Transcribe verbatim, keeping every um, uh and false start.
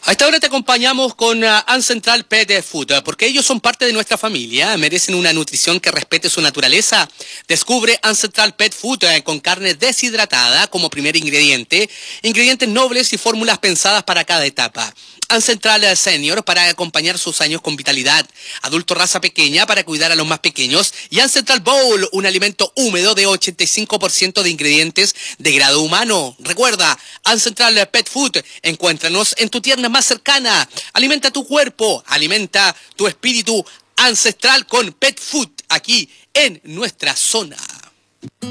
A esta hora te acompañamos con uh, Ancestral Pet Food, uh, porque ellos son parte de nuestra familia, merecen una nutrición que respete su naturaleza. Descubre Ancestral Pet Food uh, con carne deshidratada como primer ingrediente, ingredientes nobles y fórmulas pensadas para cada etapa. Ancestral Senior para acompañar sus años con vitalidad, Adulto Raza Pequeña para cuidar a los más pequeños y Ancestral Bowl, un alimento húmedo de ochenta y cinco por ciento de ingredientes de grado humano. Recuerda, Ancestral Pet Food, encuéntranos en tu tienda más cercana. Alimenta tu cuerpo, alimenta tu espíritu ancestral con Pet Food aquí en nuestra zona.